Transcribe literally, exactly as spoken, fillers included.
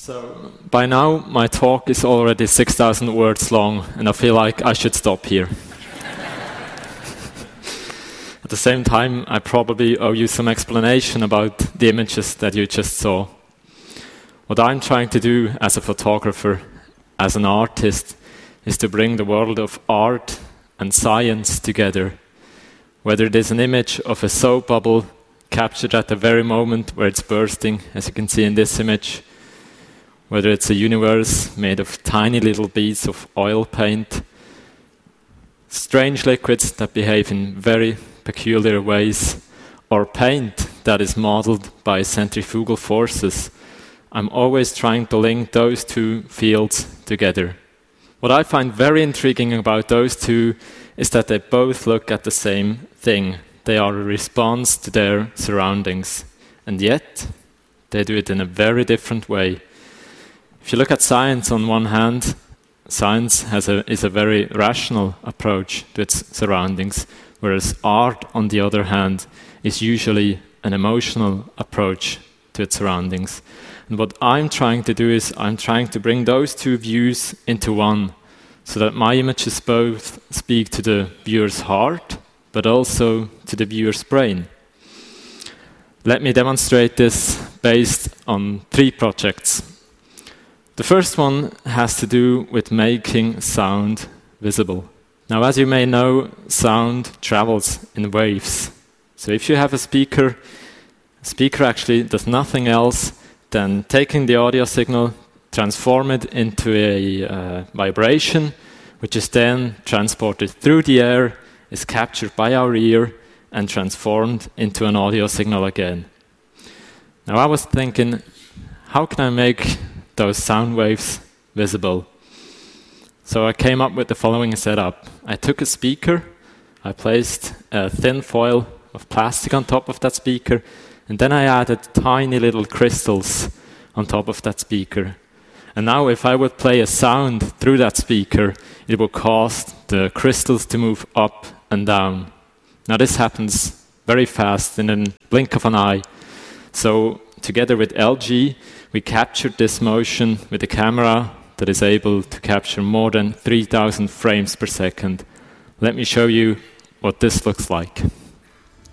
So, by now, my talk is already six thousand words long, and I feel like I should stop here. At the same time, I probably owe you some explanation about the images that you just saw. What I'm trying to do as a photographer, as an artist, is to bring the world of art and science together. Whether it is an image of a soap bubble captured at the very moment where it's bursting, as you can see in this image, whether it's a universe made of tiny little beads of oil paint, strange liquids that behave in very peculiar ways, or paint that is modeled by centrifugal forces, I'm always trying to link those two fields together. What I find very intriguing about those two is that they both look at the same thing. They are a response to their surroundings, and yet they do it in a very different way. If you look at science on one hand, science has a, is a very rational approach to its surroundings, whereas art, on the other hand, is usually an emotional approach to its surroundings. And what I'm trying to do is I'm trying to bring those two views into one, so that my images both speak to the viewer's heart, but also to the viewer's brain. Let me demonstrate this based on three projects. The first one has to do with making sound visible. Now, as you may know, sound travels in waves. So if you have a speaker, a speaker actually does nothing else than taking the audio signal, transform it into a uh, vibration, which is then transported through the air, is captured by our ear, and transformed into an audio signal again. Now, I was thinking, how can I make those sound waves visible? So I came up with the following setup. I took a speaker, I placed a thin foil of plastic on top of that speaker, and then I added tiny little crystals on top of that speaker. And now if I would play a sound through that speaker, it would cause the crystals to move up and down. Now this happens very fast, in a blink of an eye. So together with L G, we captured this motion with a camera that is able to capture more than three thousand frames per second. Let me show you what this looks like.